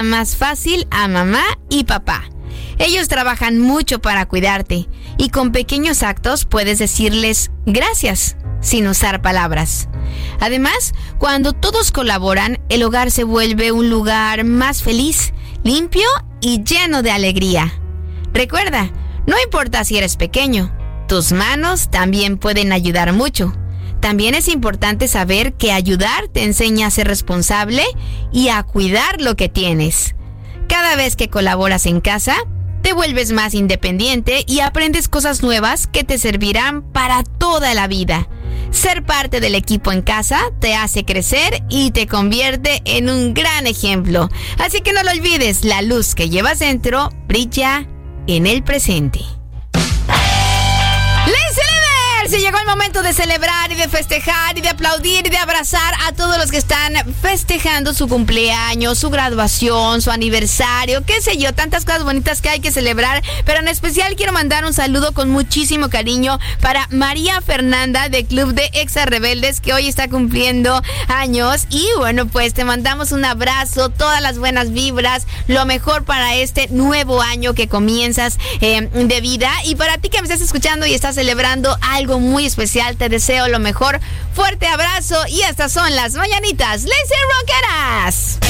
más fácil a mamá y papá. Ellos trabajan mucho para cuidarte y con pequeños actos puedes decirles gracias sin usar palabras. Además, cuando todos colaboran, el hogar se vuelve un lugar más feliz, limpio y lleno de alegría. Recuerda, no importa si eres pequeño, tus manos también pueden ayudar mucho. También es importante saber que ayudar te enseña a ser responsable y a cuidar lo que tienes. Cada vez que colaboras en casa, te vuelves más independiente y aprendes cosas nuevas que te servirán para toda la vida. Ser parte del equipo en casa te hace crecer y te convierte en un gran ejemplo. Así que no lo olvides, la luz que llevas dentro brilla en el presente. Si llegó el momento de celebrar y de festejar y de aplaudir y de abrazar a todos los que están festejando su cumpleaños, su graduación, su aniversario, qué sé yo, tantas cosas bonitas que hay que celebrar, pero en especial quiero mandar un saludo con muchísimo cariño para María Fernanda de Club de Exa Rebeldes, que hoy está cumpliendo años. Y bueno, pues te mandamos un abrazo, todas las buenas vibras, lo mejor para este nuevo año que comienzas de vida. Y para ti que me estás escuchando y estás celebrando algo muy especial, te deseo lo mejor. Fuerte abrazo y estas son las mañanitas. ¡Les Rockeras!